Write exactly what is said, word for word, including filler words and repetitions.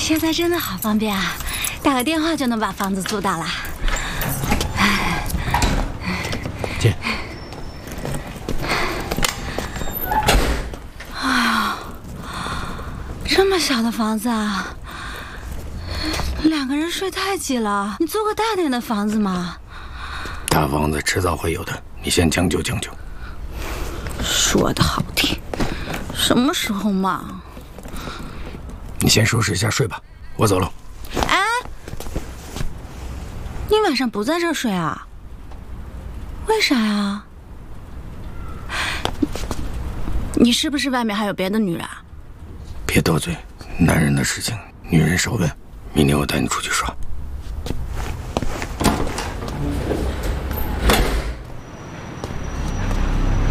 现在真的好方便啊，打个电话就能把房子租到了。 进。 哎呀，这么小的房子啊，两个人睡太挤了。你租个大点的房子嘛。 大房子迟早会有的，你先将就将就。 说的好听，什么时候嘛？ 你先收拾一下睡吧，我走了。 哎，你晚上不在这儿睡啊？为啥呀？你是不是外面还有别的女人啊？ 别多嘴，男人的事情女人少问。明天我带你出去耍。